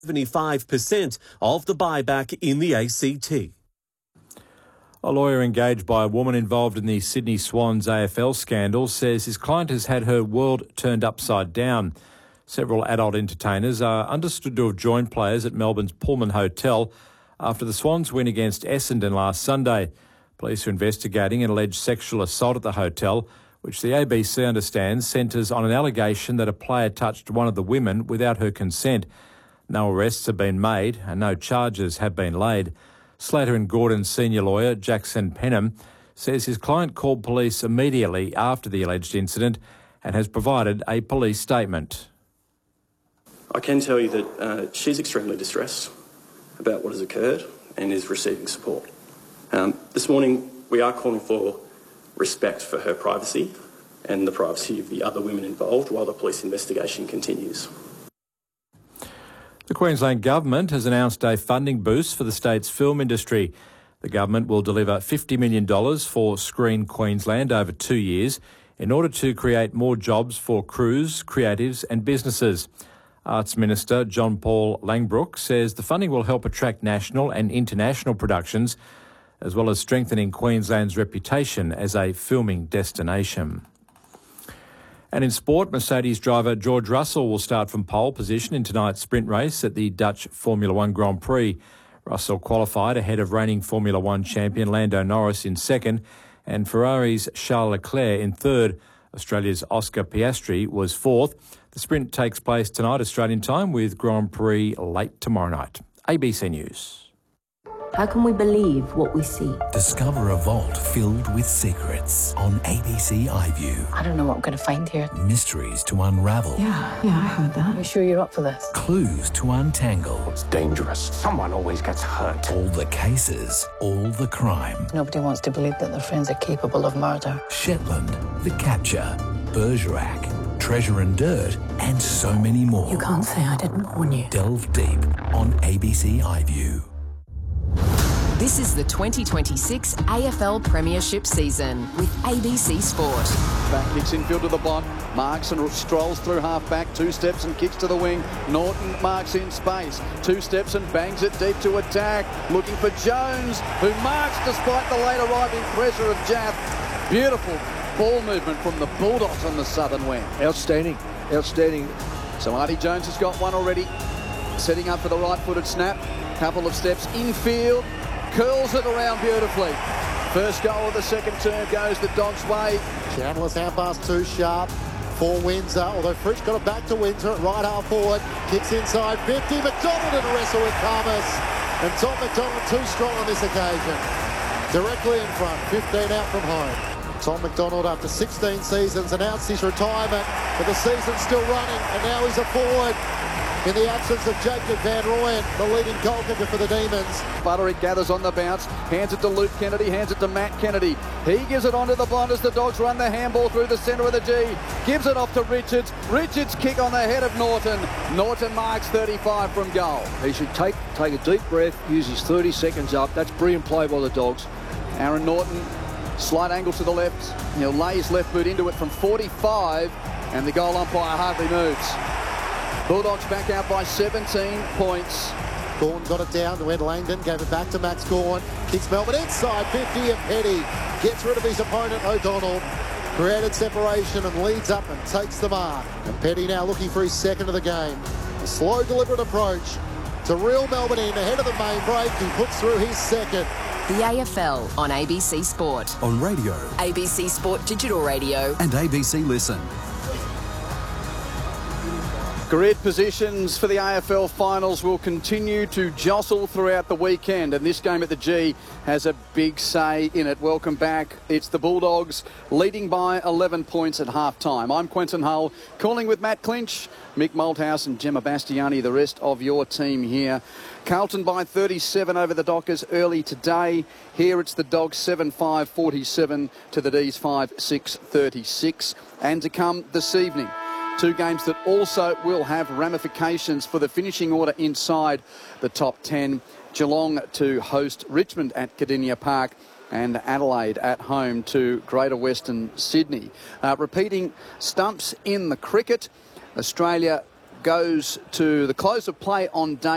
75% of the buyback in the ACT. A lawyer engaged by a woman involved in the Sydney Swans AFL scandal says his client has had her world turned upside down. Several adult entertainers are understood to have joined players at Melbourne's Pullman Hotel after the Swans win against Essendon last Sunday. Police are investigating an alleged sexual assault at the hotel, which the ABC understands centres on an allegation that a player touched one of the women without her consent. No arrests have been made and no charges have been laid. Slater and Gordon's senior lawyer, Jackson Penham, says his client called police immediately after the alleged incident and has provided a police statement. I can tell you that she's extremely distressed about what has occurred and is receiving support. This morning we are calling for respect for her privacy and the privacy of the other women involved while the police investigation continues. The Queensland Government has announced a funding boost for the state's film industry. The government will deliver $50 million for Screen Queensland over 2 years in order to create more jobs for crews, creatives and businesses. Arts Minister John Paul Langbroek says the funding will help attract national and international productions, as well as strengthening Queensland's reputation as a filming destination. And in sport, Mercedes driver George Russell will start from pole position in tonight's sprint race at the Dutch Formula One Grand Prix. Russell qualified ahead of reigning Formula One champion Lando Norris in second and Ferrari's Charles Leclerc in third. Australia's Oscar Piastri was fourth. The sprint takes place tonight Australian time with Grand Prix late tomorrow night. ABC News. How can we believe what we see? Discover a vault filled with secrets on ABC iView. I don't know what I'm going to find here. Mysteries to unravel. Yeah, I heard that. Are you sure you're up for this? Clues to untangle. It's dangerous. Someone always gets hurt. All the cases, all the crime. Nobody wants to believe that their friends are capable of murder. Shetland, The Capture, Bergerac, Treasure and Dirt, and so many more. You can't say I didn't warn you. Delve deep on ABC iView. This is the 2026 AFL Premiership season with ABC Sport. Back kicks infield to the block. Marks and strolls through half-back. 2 steps and kicks to the wing. Norton marks in space. 2 steps and bangs it deep to attack. Looking for Jones, who marks despite the late arriving pressure of Jaff. Beautiful ball movement from the Bulldogs on the southern wing. Outstanding. So Artie Jones has got one already. Setting up for the right-footed snap. Couple of steps infield. Curls it around beautifully. First goal of the second term goes the Dogs' way. Chandler's hand pass too sharp for Windsor, although Fritsch got it back to Windsor at right half forward. Kicks inside 50. McDonald in a wrestle with Palmas. And Tom McDonald too strong on this occasion. Directly in front, 15 out from home. Tom McDonald, after 16 seasons, announced his retirement, but the season's still running, and now he's a forward. In the absence of Jacob Van Rooyen, the leading goal kicker for the Demons. Butterick gathers on the bounce, hands it to Luke Kennedy, hands it to Matt Kennedy. He gives it on to the Bond as the Dogs run the handball through the centre of the G. Gives it off to Richards. Richards kick on the head of Norton. Norton marks 35 from goal. He should take a deep breath, use his 30 seconds up. That's brilliant play by the Dogs. Aaron Norton, slight angle to the left. He'll lay his left boot into it from 45, and the goal umpire hardly moves. Bulldogs back out by 17 points. Gawn got it down to Ed Langdon, gave it back to Max Gawn. Kicks Melbourne inside 50 and Petty gets rid of his opponent O'Donnell. Created separation and leads up and takes the mark. And Petty now looking for his second of the game. A slow, deliberate approach to reel Melbourne in ahead of the main break. He puts through his second. The AFL on ABC Sport. On radio, ABC Sport Digital Radio. and ABC Listen. Grid positions for the AFL finals will continue to jostle throughout the weekend, and this game at the G has a big say in it. Welcome back. It's the Bulldogs leading by 11 points at half-time. I'm Quentin Hull, calling with Matt Clinch, Mick Malthouse and Gemma Bastiani, the rest of your team here. Carlton by 37 over the Dockers early today. Here it's the Dogs 7-5-47 to the D's 5-6-36. And to come this evening, 2 games that also will have ramifications for the finishing order inside the top 10. Geelong to host Richmond at Cardinia Park, and Adelaide at home to Greater Western Sydney. Repeating stumps in the cricket, Australia goes to the close of play on day